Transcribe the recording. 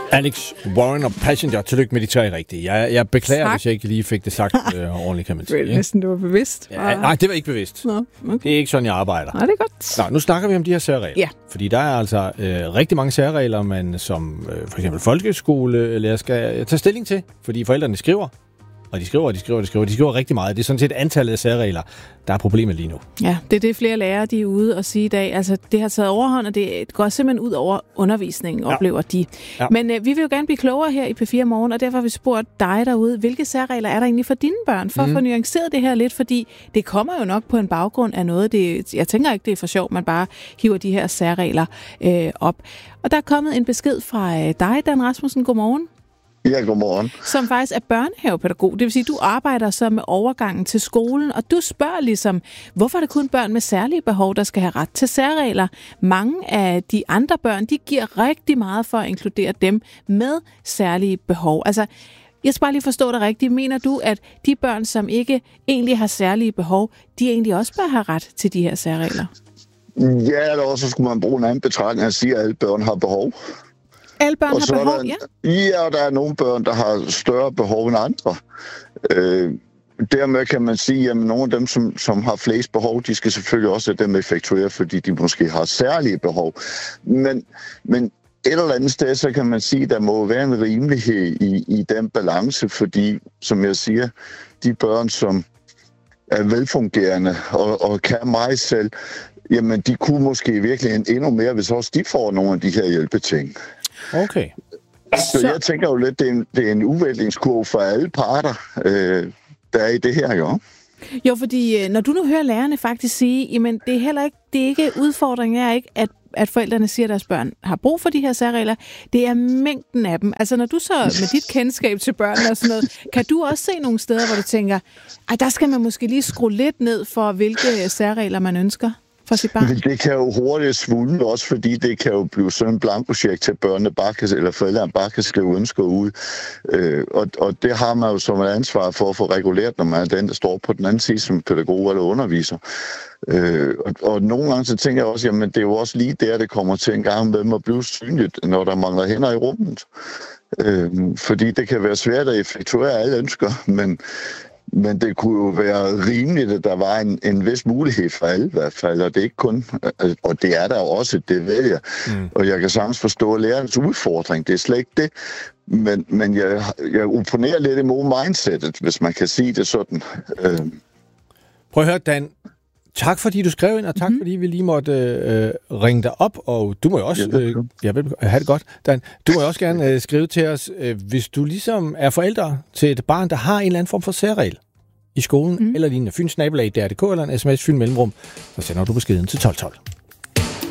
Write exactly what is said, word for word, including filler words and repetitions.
Alex, Warren og Passenger, tillykke med de tre rigtige. Jeg, jeg beklager, tak. Hvis jeg ikke lige fik det sagt øh, ordentligt, kan man sige. Det er næsten, du var bevidst. Ja, nej, det var ikke bevidst. Nå, okay. Det er ikke sådan, jeg arbejder. Nej, det er godt. Nå, nu snakker vi om de her særregler. Ja. Fordi der er altså øh, rigtig mange særregler, man som øh, for eksempel folkeskolelærer skal tage stilling til, fordi forældrene skriver. Og de skriver, de skriver, de skriver, de skriver rigtig meget. Det er sådan set antallet af særregler, der er problemet lige nu. Ja, det er det, flere lærere de er ude og sige i dag. Altså, det har taget overhånd, og det går simpelthen ud over undervisningen, ja. Oplever de. Ja. Men øh, vi vil jo gerne blive klogere her i P fire Morgen, og derfor har vi spurgt dig derude, hvilke særregler er der egentlig for dine børn, for mm. at få nuanceret det her lidt, fordi det kommer jo nok på en baggrund af noget. Det, jeg tænker ikke, det er for sjovt, man bare hiver de her særregler øh, op. Og der er kommet en besked fra øh, dig, Dan Rasmussen. Godmorgen. Ja, godmorgen. Som faktisk er børnehavepædagog. Det vil sige, at du arbejder så med overgangen til skolen, og du spørger ligesom, hvorfor er det kun børn med særlige behov, der skal have ret til særregler? Mange af de andre børn, de giver rigtig meget for at inkludere dem med særlige behov. Altså, jeg skal bare lige forstå det rigtigt. Mener du, at de børn, som ikke egentlig har særlige behov, de egentlig også bør have ret til de her særregler? Ja, eller også skulle man bruge en anden betragtning at sige, at alle børn har behov. Alle børn og har behov, der, ja? Ja, og der er nogle børn, der har større behov end andre. Øh, dermed kan man sige, at nogle af dem, som, som har flest behov, de skal selvfølgelig også have dem effektuere, fordi de måske har særlige behov. Men, men et eller andet sted, så kan man sige, at der må være en rimelighed i, i den balance, fordi, som jeg siger, de børn, som er velfungerende og, og kan mig selv, jamen de kunne måske virkelig endnu mere, hvis også de får nogle af de her hjælpeting. Okay. Så, så jeg tænker jo lidt, det er en, det er en udviklingskurve for alle parter, øh, der er i det her, jo. Jo, fordi når du nu hører lærerne faktisk sige, jamen det er heller ikke, det er ikke udfordringen er ikke, at, at forældrene siger, at deres børn har brug for de her særregler. Det er mængden af dem. Altså når du så med dit kendskab til børn og sådan noget, kan du også se nogle steder, hvor du tænker, at der skal man måske lige skrue lidt ned for, hvilke særregler man ønsker? Men det kan jo hurtigt svulme også, fordi det kan jo blive sådan en blankocheck til børnene bare kan, eller forældrene bare kan skrive ønsker ud. Øh, og, og det har man jo som et ansvar for at få reguleret, når man er den, der står på den anden side som pædagog eller underviser. Øh, og, og nogle gange så tænker jeg også, jamen det er jo også lige der, det kommer til en gang med at blive synligt, når der mangler hænder i rummet. Øh, fordi det kan være svært at effektuere alle ønsker, men Men det kunne jo være rimeligt, at der var en, en vis mulighed for alle i hvert fald, og det er ikke kun, og det er der jo også, det ved jeg. Mm. Og jeg kan sagtens forstå lærernes udfordring, det er slet ikke det, men, men jeg, jeg opponerer lidt imod mindsetet, hvis man kan sige det sådan. Øh. Prøv at høre, Dan. Tak fordi du skrev ind, og tak mm-hmm. fordi vi lige måtte øh, ringe dig op, og du må jo også, øh, jeg vil have det godt, Dan, du må jo også gerne øh, skrive til os, øh, hvis du ligesom er forældre til et barn, der har en eller anden form for særregel i skolen, mm. eller lignende, fynsnabelag, D R punktum D K eller en sms, fyn mellemrum, så sender du beskeden til tolv tolv.